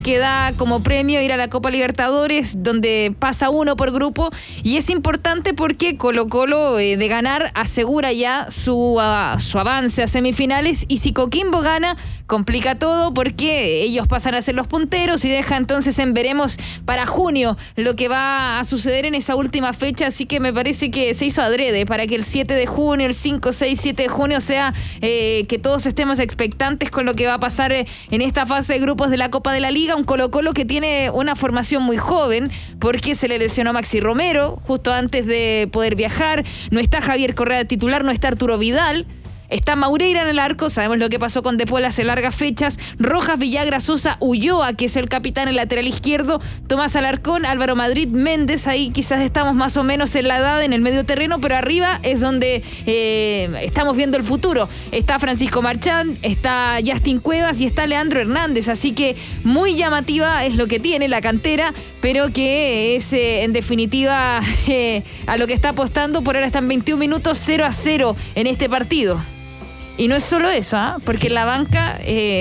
que da como premio ir a la Copa Libertadores, donde pasa uno por grupo, y es importante porque Colo-Colo de ganar asegura ya su avance a semifinales, y si Coquimbo gana complica todo porque ellos pasan a ser los punteros y deja entonces en veremos para junio lo que va a suceder en esa última fecha, así que me parece que se hizo adrede para que el 7 de junio, el 5, 6, 7 de junio sea que todos estemos expectantes con lo que va a pasar en esta fase de grupos de la Copa de la Liga. Un Colo-Colo que tiene una formación muy joven porque se le lesionó Maxi Romero justo antes de poder viajar, no está Javier Correa de titular, no está Arturo Vidal. Está Maureira en el arco, sabemos lo que pasó con De Paul hace largas fechas. Rojas, Villagra, Sosa, Ulloa, que es el capitán, el lateral izquierdo. Tomás Alarcón, Álvaro Madrid, Méndez. Ahí quizás estamos más o menos en la edad, en el medio terreno, pero arriba es donde estamos viendo el futuro. Está Francisco Marchán, está Justin Cuevas y está Leandro Hernández. Así que muy llamativa es lo que tiene la cantera, pero que es en definitiva a lo que está apostando. Por ahora están 21 minutos 0-0 en este partido. Y no es solo eso, porque en la banca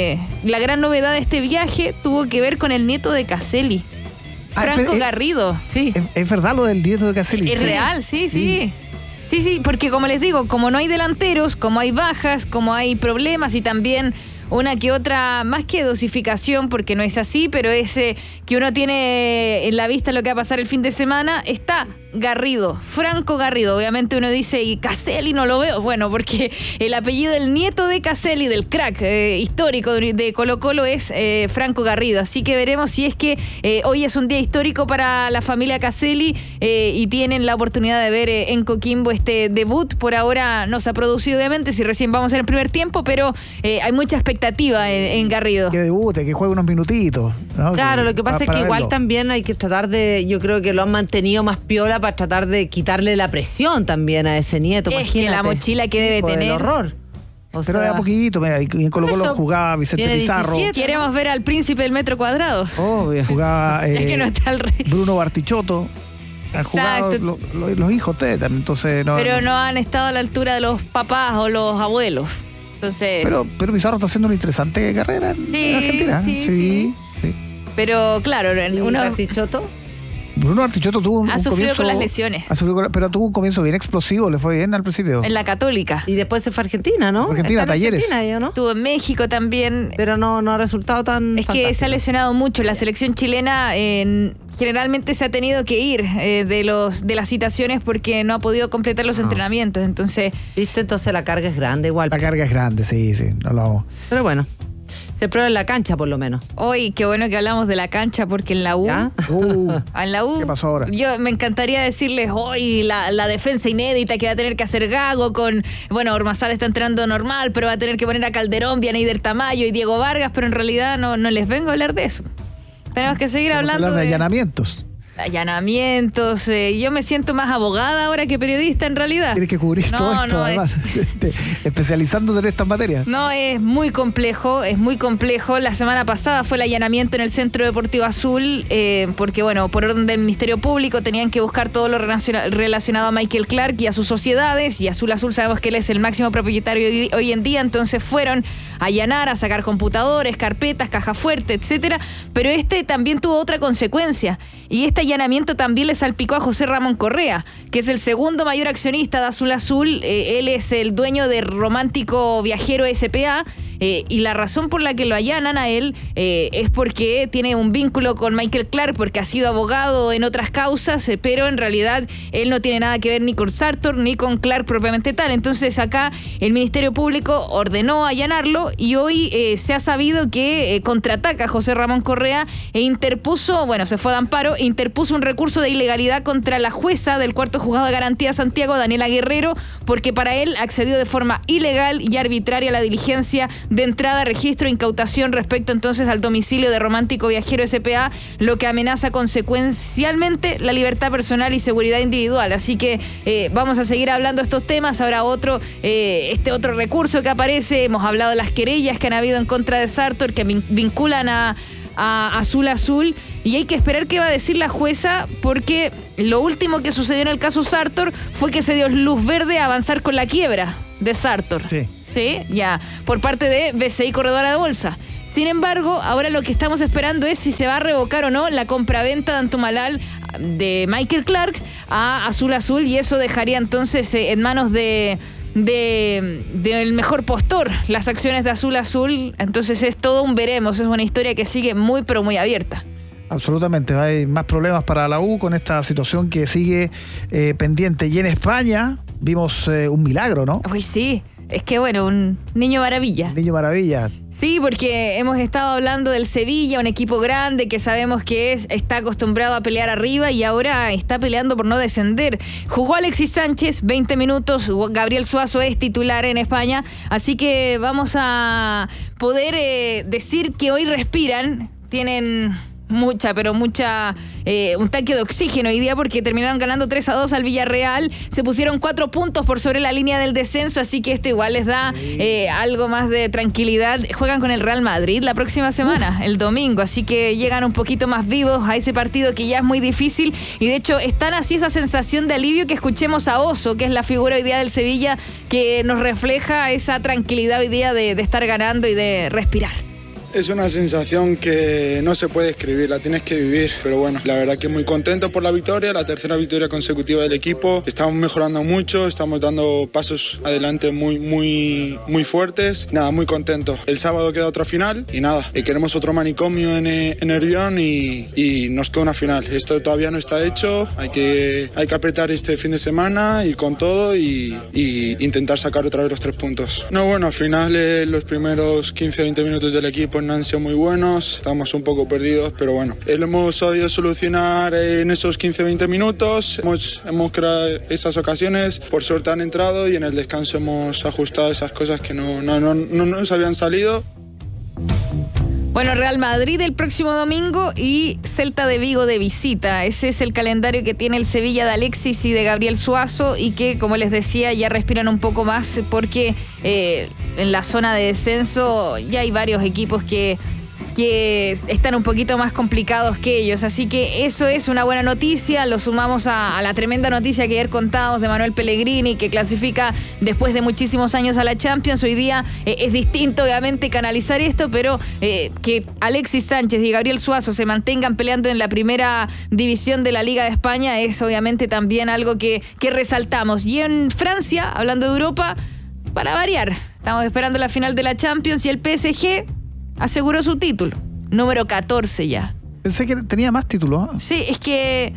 la gran novedad de este viaje tuvo que ver con el nieto de Caselli, Franco Garrido. Sí. Es verdad lo del nieto de Caselli. Es real, sí. Sí, porque como les digo, como no hay delanteros, como hay bajas, como hay problemas y también una que otra, más que dosificación, porque no es así, pero es que uno tiene en la vista lo que va a pasar el fin de semana, está Garrido, Franco Garrido. Obviamente uno dice, ¿y Caselli no lo veo? Bueno, porque el apellido del nieto de Caselli, del crack histórico de Colo-Colo, es Franco Garrido. Así que veremos si es que hoy es un día histórico para la familia Caselli y tienen la oportunidad de ver en Coquimbo este debut. Por ahora no se ha producido, obviamente, si recién vamos en el primer tiempo, pero hay mucha expectativa en Garrido. Que debute, que juegue unos minutitos, ¿no? Claro, lo que pasa es que igual verlo. también hay que tratar de, yo creo que lo han mantenido más piola para tratar de quitarle la presión también a ese nieto. Es imagínate. que la mochila que debe por tener. el horror. Pero de a poquito, mira, y en Colo-Colo jugaba Vicente tiene Pizarro. 17. Queremos ver al príncipe del metro cuadrado. Obvio. Jugaba Es que no está el rey. Bruno Bartichotto. Han jugado Exacto. los hijos de él, entonces no. Pero no han estado a la altura de los papás o los abuelos. Entonces. Pero Pizarro está haciendo una interesante carrera en Argentina. Sí. Pero claro, uno Bartichotto. Bruno Bartichotto tuvo un sufrido comienzo, con las lesiones. pero tuvo un comienzo bien explosivo, le fue bien al principio. En la Católica. Y después se fue a Argentina, ¿no? Argentina, Está en Talleres. Argentina ella, ¿no? Estuvo en México también. Pero no ha resultado tan Es que fantástico. se ha lesionado mucho. La selección chilena generalmente se ha tenido que ir de las citaciones porque no ha podido completar los entrenamientos. Entonces, ¿Viste? Entonces la carga es grande igual. La carga es grande, sí, no lo vamos. Pero bueno, se prueba en la cancha por lo menos. hoy qué bueno que hablamos de la cancha porque en la U... ¿Ya? En la U, ¿Qué pasó ahora? Yo me encantaría decirles hoy la defensa inédita que va a tener que hacer Gago con, bueno, Ormazábal está entrenando normal, pero va a tener que poner a Calderón, Vianeyder Tamayo y Diego Vargas, pero en realidad no les vengo a hablar de eso. Tenemos que seguir hablando de allanamientos. Allanamientos. Yo me siento más abogada ahora que periodista en realidad. Tienes que cubrir todo esto, además, especializándote en estas materias. No, es muy complejo, La semana pasada fue el allanamiento en el Centro Deportivo Azul, porque, bueno, por orden del Ministerio Público tenían que buscar todo lo relacionado a Michael Clark y a sus sociedades, y Azul sabemos que él es el máximo propietario hoy en día, entonces fueron a allanar, a sacar computadores, carpetas, caja fuerte, etcétera, pero también tuvo otra consecuencia, y este allanamiento también le salpicó a José Ramón Correa, que es el segundo mayor accionista de Azul. Él es el dueño de Romántico Viajero S.p.A., y la razón por la que lo allanan a él es porque tiene un vínculo con Michael Clark, porque ha sido abogado en otras causas, pero en realidad él no tiene nada que ver ni con Sartor ni con Clark propiamente tal. Entonces acá el Ministerio Público ordenó allanarlo y hoy se ha sabido que contraataca a José Ramón Correa e interpuso, bueno, se fue de amparo, interpuso un recurso de ilegalidad contra la jueza del cuarto juzgado de garantía Santiago, Daniela Guerrero, porque para él accedió de forma ilegal y arbitraria a la diligencia de entrada, registro e incautación respecto entonces al domicilio de Romántico Viajero S.p.A., lo que amenaza consecuencialmente la libertad personal y seguridad individual. Así que vamos a seguir hablando de estos temas. Ahora este otro recurso que aparece, hemos hablado de las querellas que han habido en contra de Sartor, que vinculan a Azul, y hay que esperar qué va a decir la jueza, porque lo último que sucedió en el caso Sartor fue que se dio luz verde a avanzar con la quiebra de Sartor. Sí. Sí, ya, por parte de BCI Corredora de Bolsa. Sin embargo, ahora lo que estamos esperando es si se va a revocar o no la compraventa de Antumalal de Michael Clark a Azul Azul, y eso dejaría entonces en manos del mejor postor las acciones de Azul Azul. Entonces es todo un veremos, es una historia que sigue muy pero muy abierta. Absolutamente, hay más problemas para la U con esta situación que sigue pendiente. Y en España vimos un milagro, ¿no? Uy, sí, es que bueno, un niño maravilla. Niño maravilla. Sí, porque hemos estado hablando del Sevilla, un equipo grande que sabemos que está acostumbrado a pelear arriba y ahora está peleando por no descender. Jugó Alexis Sánchez, 20 minutos, Gabriel Suazo es titular en España, así que vamos a poder decir que hoy respiran, tienen un tanque de oxígeno hoy día porque terminaron ganando 3-2 al Villarreal, se pusieron 4 puntos por sobre la línea del descenso, así que esto igual les da algo más de tranquilidad. Juegan con el Real Madrid la próxima semana, el domingo, así que llegan un poquito más vivos a ese partido que ya es muy difícil, y de hecho están así esa sensación de alivio que escuchemos a Oso, que es la figura hoy día del Sevilla, que nos refleja esa tranquilidad hoy día de estar ganando y de respirar. Es una sensación que no se puede escribir, la tienes que vivir, pero bueno, la verdad que muy contento por la victoria, la tercera victoria consecutiva del equipo. Estamos mejorando mucho, estamos dando pasos adelante muy fuertes. Nada, muy contento. El sábado queda otra final y nada, queremos otro manicomio en Nervión y nos queda una final. Esto todavía no está hecho, hay que apretar este fin de semana, ir con todo y intentar sacar otra vez los 3 puntos. No, bueno, al final los primeros 15-20 minutos del equipo no han sido muy buenos, estamos un poco perdidos, pero bueno, lo hemos sabido solucionar en esos 15-20 minutos, hemos creado esas ocasiones, por suerte han entrado y en el descanso hemos ajustado esas cosas que no nos habían salido. Bueno, Real Madrid el próximo domingo y Celta de Vigo de visita. Ese es el calendario que tiene el Sevilla de Alexis y de Gabriel Suazo, y que, como les decía, ya respiran un poco más porque en la zona de descenso ya hay varios equipos que están un poquito más complicados que ellos, así que eso es una buena noticia. Lo sumamos a la tremenda noticia que ayer contábamos de Manuel Pellegrini, que clasifica después de muchísimos años a la Champions. Hoy día es distinto obviamente canalizar esto, pero que Alexis Sánchez y Gabriel Suazo se mantengan peleando en la primera división de la Liga de España es obviamente también algo que resaltamos. Y en Francia, hablando de Europa, para variar, estamos esperando la final de la Champions y el PSG aseguró su título, número 14 ya. Pensé que tenía más títulos. Sí, es que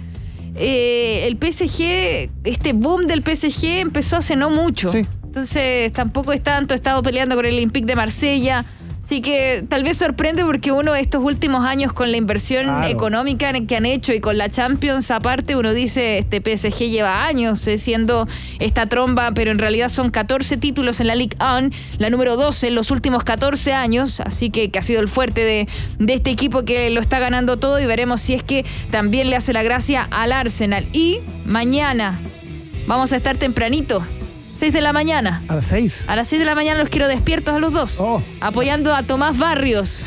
el PSG, este boom del PSG empezó hace no mucho. Sí. Entonces tampoco es tanto, he estado peleando con el Olympique de Marsella. Así que tal vez sorprende porque uno estos últimos años con la inversión económica que han hecho y con la Champions aparte, uno dice, este PSG lleva años siendo esta tromba, pero en realidad son 14 títulos en la Ligue 1, la número 12 en los últimos 14 años, así que ha sido el fuerte de este equipo que lo está ganando todo, y veremos si es que también le hace la gracia al Arsenal. Y mañana vamos a estar tempranito, 6 de la mañana. ¿A las 6? A las 6 de la mañana los quiero despiertos a los dos. Apoyando a Tomás Barrios,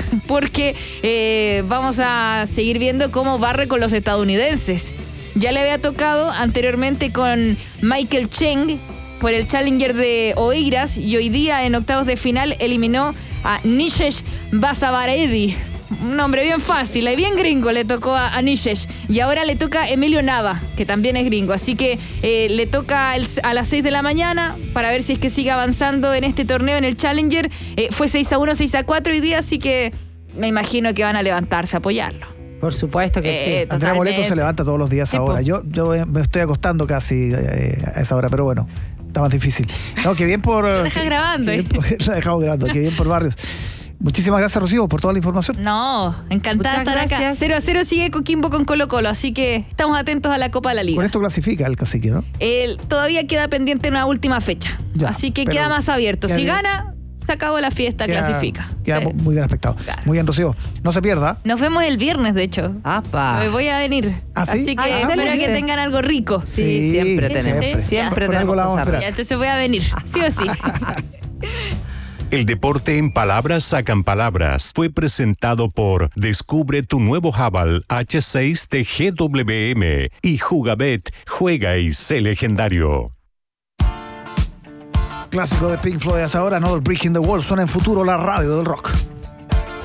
porque vamos a seguir viendo cómo barre con los estadounidenses. Ya le había tocado anteriormente con Michael Cheng por el Challenger de Oeiras, y hoy día en octavos de final eliminó a Nishesh Basavaredi. Un nombre bien fácil y bien gringo le tocó a Nishesh. Y ahora le toca a Emilio Nava, que también es gringo. Así que le toca a las 6 de la mañana para ver si es que sigue avanzando en este torneo, en el Challenger. Fue 6-1, 6-4 hoy día, así que me imagino que van a levantarse a apoyarlo. Por supuesto que sí. Andrea Boleto se levanta todos los días ahora. Yo me estoy acostando casi a esa hora, pero bueno, está más difícil. No, que bien por... Lo dejas grabando. La dejamos grabando, que bien por Barrios. Muchísimas gracias, Rocío, por toda la información. No, encantada de estar acá. 0-0 sigue Coquimbo con Colo-Colo, así que estamos atentos a la Copa de la Liga. Con esto clasifica el Cacique, ¿no? Todavía queda pendiente una última fecha, ya, así que queda más abierto. Si gana, se acabó la fiesta, clasifica. Queda muy bien aspectado. Claro. Muy bien, Rocío. No se pierda. Nos vemos el viernes, de hecho. ¡Apa! Voy a venir. ¿Ah, sí? Así que espero que tengan algo rico. Sí, siempre tenemos. Siempre tenemos cosas ricas. Entonces voy a venir, sí o sí. El deporte en palabras sacan palabras. Fue presentado por Descubre tu nuevo Haval H6 de GWM y Jugabet. Juega y sé legendario. Clásico de Pink Floyd hasta ahora, Another Brick in the Wall. Suena en Futuro, la radio del rock.